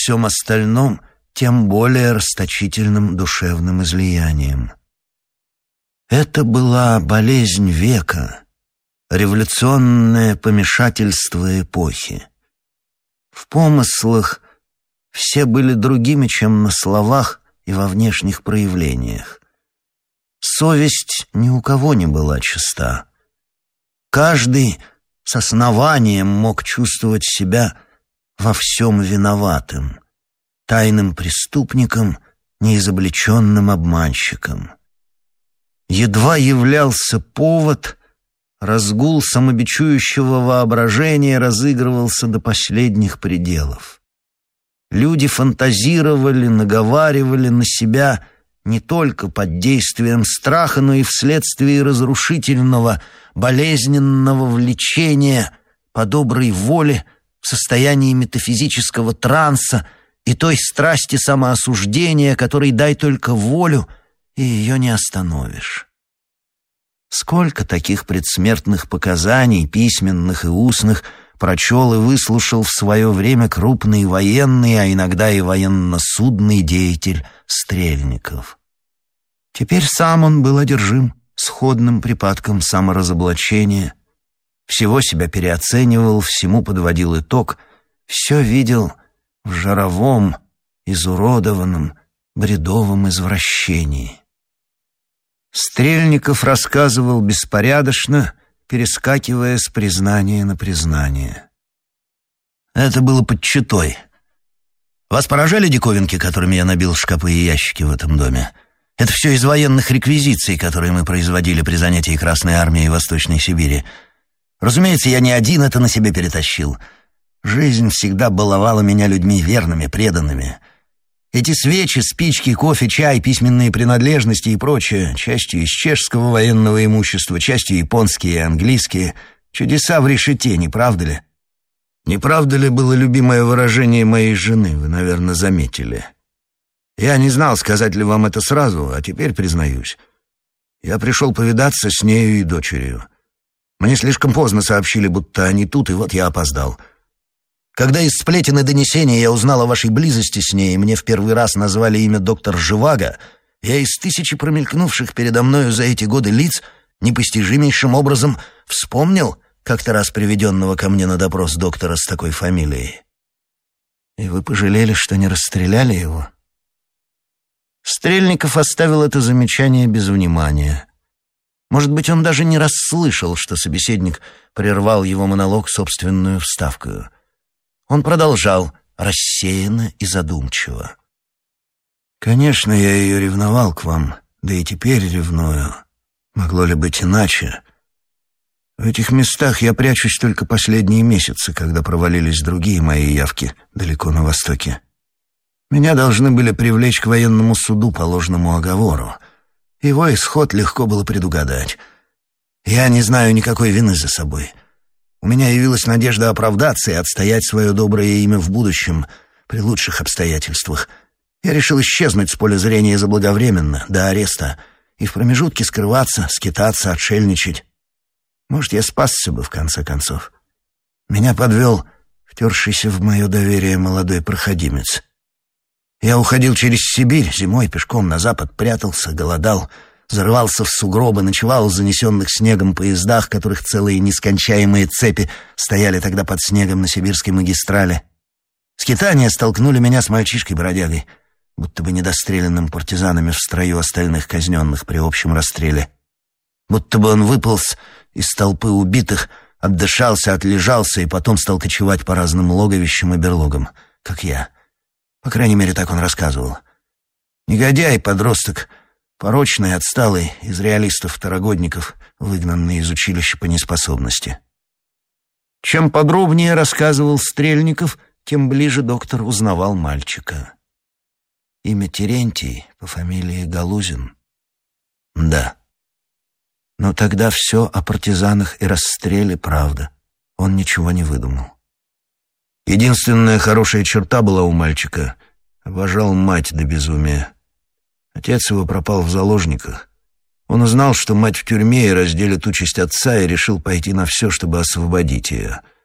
всем остальном тем более расточительным душевным излиянием. Это была болезнь века, революционное помешательство эпохи. В помыслах все были другими, чем на словах и во внешних проявлениях. Совесть ни у кого не была чиста. Каждый с основанием мог чувствовать себя во всем виноватым, тайным преступником, неизобличенным обманщиком. Едва являлся повод, разгул самобичующего воображения разыгрывался до последних пределов. Люди фантазировали, наговаривали на себя не только под действием страха, но и вследствие разрушительного, болезненного влечения по доброй воле в состоянии метафизического транса и той страсти самоосуждения, которой дай только волю, и ее не остановишь. Сколько таких предсмертных показаний, письменных и устных, прочел и выслушал в свое время крупный военный, а иногда и военно-судный деятель Стрельников. Теперь сам он был одержим сходным припадком саморазоблачения, всего себя переоценивал, всему подводил итог, все видел в жировом, изуродованном, бредовом извращении. Стрельников рассказывал беспорядочно, перескакивая с признания на признание. Это было под читой. Вас поражали диковинки, которыми я набил шкафы и ящики в этом доме? Это все из военных реквизиций, которые мы производили при занятии Красной Армии в Восточной Сибири. Разумеется, я не один это на себе перетащил. Жизнь всегда баловала меня людьми верными, преданными. Эти свечи, спички, кофе, чай, письменные принадлежности и прочее, частью из чешского военного имущества, частью японские и английские, чудеса в решете, не правда ли? Не правда ли было любимое выражение моей жены, вы, наверное, заметили? Я не знал, сказать ли вам это сразу, а теперь признаюсь. Я пришел повидаться с нею и дочерью. Мне слишком поздно сообщили, будто они тут, и вот я опоздал. Когда из сплетен и донесений я узнал о вашей близости с ней, и мне в первый раз назвали имя доктор Живаго, я из тысячи промелькнувших передо мною за эти годы лиц непостижимейшим образом вспомнил как-то раз приведенного ко мне на допрос доктора с такой фамилией. И вы пожалели, что не расстреляли его? Стрельников оставил это замечание без внимания. Может быть, он даже не расслышал, что собеседник прервал его монолог собственную вставкою. Он продолжал рассеянно и задумчиво. «Конечно, я ее ревновал к вам, да и теперь ревную. Могло ли быть иначе? В этих местах я прячусь только последние месяцы, когда провалились другие мои явки далеко на востоке. Меня должны были привлечь к военному суду по ложному оговору. Его исход легко было предугадать. Я не знаю никакой вины за собой. У меня явилась надежда оправдаться и отстоять свое доброе имя в будущем, при лучших обстоятельствах. Я решил исчезнуть с поля зрения заблаговременно, до ареста, и в промежутке скрываться, скитаться, отшельничать. Может, я спасся бы, в конце концов. Меня подвел втершийся в мое доверие молодой проходимец. Я уходил через Сибирь, зимой пешком на запад, прятался, голодал, зарывался в сугробы, ночевал в занесенных снегом поездах, которых целые нескончаемые цепи стояли тогда под снегом на сибирской магистрали. Скитания столкнули меня с мальчишкой-бродягой, будто бы недостреленным партизанами в строю остальных казненных при общем расстреле. Будто бы он выполз из толпы убитых, отдышался, отлежался и потом стал кочевать по разным логовищам и берлогам, как я. По крайней мере, так он рассказывал. Негодяй, подросток, порочный, отсталый, из реалистов-второгодников, выгнанный из училища по неспособности. Чем подробнее рассказывал Стрельников, тем ближе доктор узнавал мальчика. Имя Терентий по фамилии Галузин? Да. Но тогда все о партизанах и расстреле правда. Он ничего не выдумал. Единственная хорошая черта была у мальчика — обожал мать до безумия. Отец его пропал в заложниках. Он узнал, что мать в тюрьме и разделит участь отца, и решил пойти на все, чтобы освободить ее.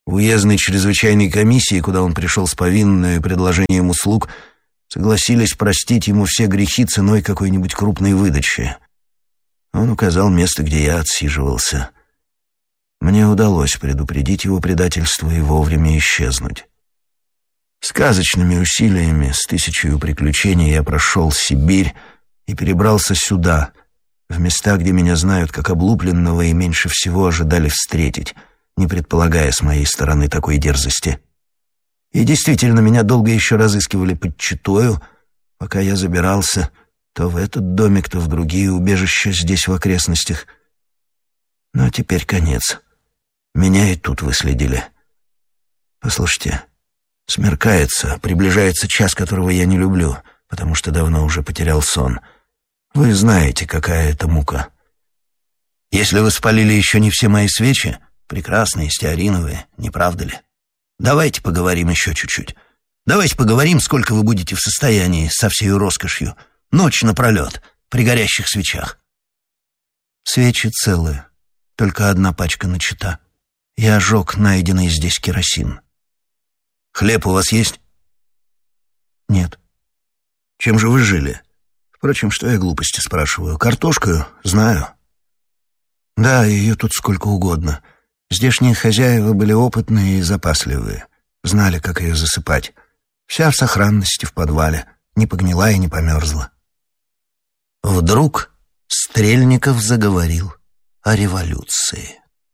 В уездной чрезвычайной комиссии, куда он пришел с повинной и предложением услуг, согласились простить ему все грехи ценой какой-нибудь крупной выдачи. Он указал место, где я отсиживался. Мне удалось предупредить его предательство и вовремя исчезнуть. Сказочными усилиями, с 1000 приключений я прошел Сибирь и перебрался сюда, в места, где меня знают как облупленного и меньше всего ожидали встретить, не предполагая с моей стороны такой дерзости. И действительно, меня долго еще разыскивали под Читою, пока я забирался то в этот домик, то в другие убежища здесь в окрестностях. Но теперь конец. Меня и тут выследили. Послушайте, смеркается, приближается час, которого я не люблю, потому что давно уже потерял сон. Вы знаете, какая это мука. Если вы спалили еще не все мои свечи, прекрасные, стеариновые, не правда ли? Давайте поговорим еще чуть-чуть. Давайте поговорим, сколько вы будете в состоянии со всей роскошью. Ночь напролет, при горящих свечах. Свечи целые, только одна пачка начата. Я ожег найденный здесь керосин. Хлеб у вас есть? Нет. Чем же вы жили? Впрочем, что я глупости спрашиваю? Картошкою? Знаю. Да, ее тут сколько угодно. Здешние хозяева были опытные и запасливые. Знали, как ее засыпать. Вся в сохранности в подвале. Не погнила и не померзла. Вдруг Стрельников заговорил о революции.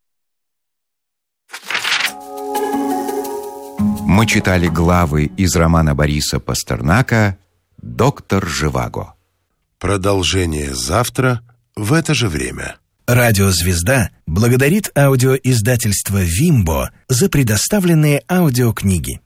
Мы читали главы из романа Бориса Пастернака «Доктор Живаго». Продолжение завтра в это же время. Радиозвезда благодарит аудиоиздательство «Вимбо» за предоставленные аудиокниги.